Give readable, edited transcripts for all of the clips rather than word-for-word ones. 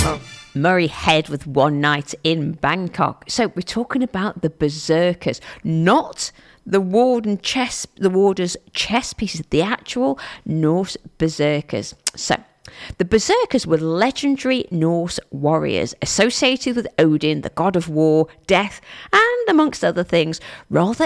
Murray Head with one night in Bangkok. So we're talking about the berserkers, not the warder's chess pieces, the actual Norse berserkers. So the berserkers were legendary Norse warriors associated with Odin, the god of war, death, and amongst other things, rather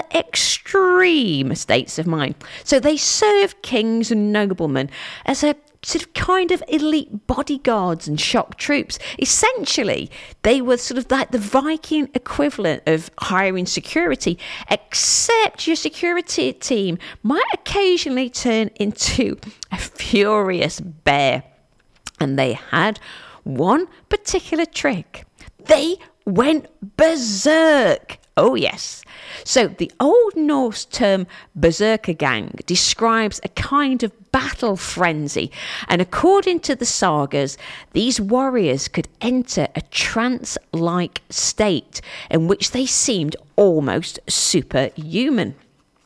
extreme states of mind. So they served kings and noblemen as a sort of kind of elite bodyguards and shock troops. Essentially, they were sort of like the Viking equivalent of hiring security, except your security team might occasionally turn into a furious bear. And they had one particular trick. They went berserk. Oh, yes. So the Old Norse term Berserkergang describes a kind of battle frenzy. And according to the sagas, these warriors could enter a trance-like state in which they seemed almost superhuman.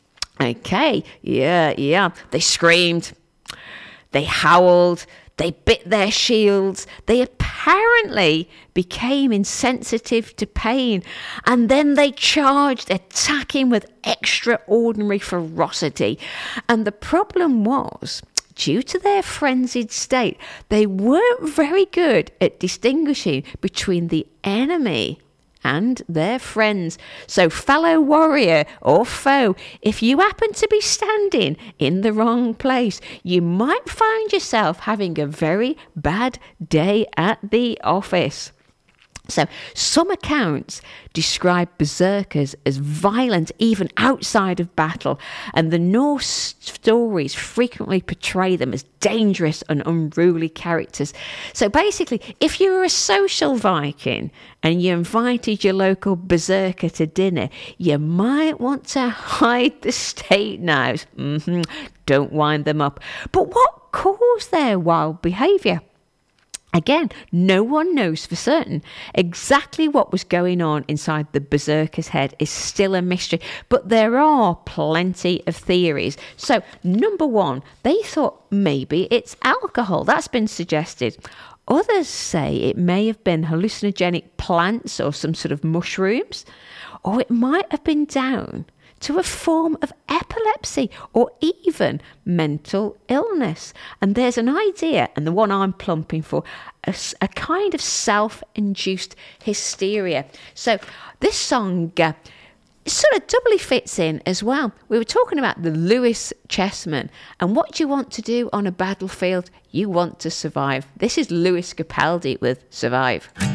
Okay, yeah. They screamed. They howled. They bit their shields. They apparently became insensitive to pain. And then they charged, attacking with extraordinary ferocity. And the problem was, due to their frenzied state, they weren't very good at distinguishing between the enemy and their friends. So, fellow warrior or foe, if you happen to be standing in the wrong place, you might find yourself having a very bad day at the office. So, some accounts describe berserkers as violent even outside of battle, and the Norse stories frequently portray them as dangerous and unruly characters. So basically, if you were a social Viking and you invited your local berserker to dinner, you might want to hide the steak knives. Don't wind them up. But what caused their wild behaviour? Again, no one knows for certain. Exactly what was going on inside the berserker's head is still a mystery, but there are plenty of theories. So, number one, they thought maybe it's alcohol. That's been suggested. Others say it may have been hallucinogenic plants or some sort of mushrooms, or it might have been down to a form of epilepsy or even mental illness. And there's an idea, and the one I'm plumping for, a kind of self-induced hysteria. So this song sort of doubly fits in as well. We were talking about the Lewis chessman, and what do you want to do on a battlefield? You want to survive. This is Lewis Capaldi with Survive.